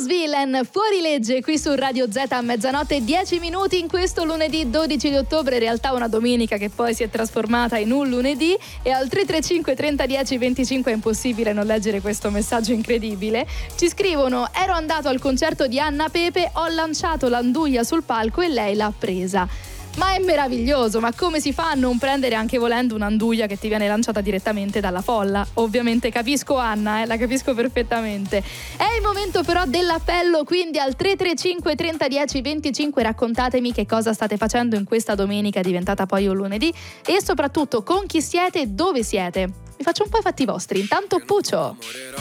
Bruce Villain, fuori legge, qui su Radio Z a mezzanotte e 10 minuti in questo lunedì 12 di ottobre, in realtà una domenica che poi si è trasformata in un lunedì, e al 335 30 10 25 è impossibile non leggere questo messaggio incredibile. Ci scrivono: ero andato al concerto di Anna Pepe, ho lanciato l'anduia sul palco e lei l'ha presa. Ma è meraviglioso, ma come si fa a non prendere anche volendo un'anduia che ti viene lanciata direttamente dalla folla? Ovviamente capisco Anna, la capisco perfettamente. È il momento però dell'appello, quindi al 335 30 10 25 raccontatemi che cosa state facendo in questa domenica diventata poi un lunedì, e soprattutto con chi siete e dove siete. Mi faccio un po' i fatti vostri, intanto Puccio.